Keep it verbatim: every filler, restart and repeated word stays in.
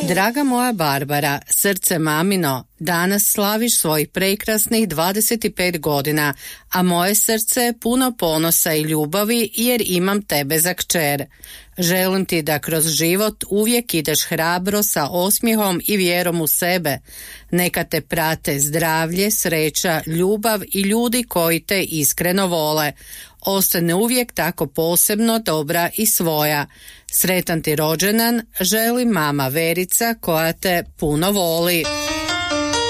Draga moja Barbara, srce mamino, danas slaviš svojih prekrasnih dvadeset pet godina, a moje srce je puno ponosa i ljubavi jer imam tebe za kćer. Želim ti da kroz život uvijek ideš hrabro sa osmijehom i vjerom u sebe. Neka te prate zdravlje, sreća, ljubav i ljudi koji te iskreno vole. Ostane uvijek tako posebno, dobra i svoja. Sretan ti rođendan, želi mama Verica koja te puno voli.